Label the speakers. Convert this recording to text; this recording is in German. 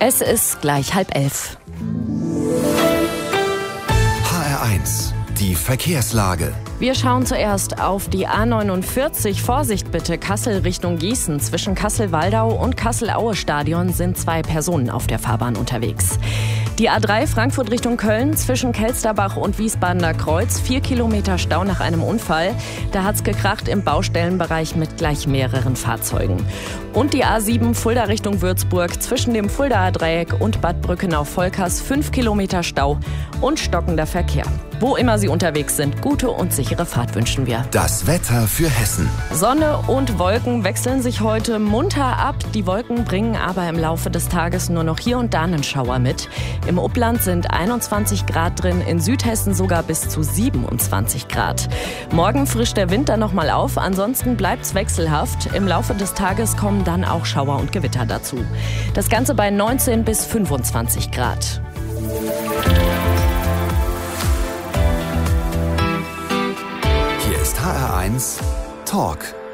Speaker 1: Es ist gleich 10:30.
Speaker 2: HR1, die Verkehrslage.
Speaker 1: Wir schauen zuerst auf die A49. Vorsicht bitte, Kassel Richtung Gießen. Zwischen Kassel-Waldau und Kassel-Aue-Stadion sind 2 Personen auf der Fahrbahn unterwegs. Die A3 Frankfurt Richtung Köln zwischen Kelsterbach und Wiesbadener Kreuz. 4 Kilometer Stau nach einem Unfall. Da hat's gekracht im Baustellenbereich mit gleich mehreren Fahrzeugen. Und die A7 Fulda Richtung Würzburg zwischen dem Fuldaer Dreieck und Bad Brückenau-Volkers. 5 Kilometer Stau und stockender Verkehr. Wo immer Sie unterwegs sind, gute und sichere Fahrt wünschen wir.
Speaker 2: Das Wetter für Hessen.
Speaker 1: Sonne und Wolken wechseln sich heute munter ab. Die Wolken bringen aber im Laufe des Tages nur noch hier und da einen Schauer mit. Im Upland sind 21 Grad drin, in Südhessen sogar bis zu 27 Grad. Morgen frischt der Wind dann nochmal auf, ansonsten bleibt's wechselhaft. Im Laufe des Tages kommen dann auch Schauer und Gewitter dazu. Das Ganze bei 19 bis 25 Grad.
Speaker 2: Hier ist HR1 Talk.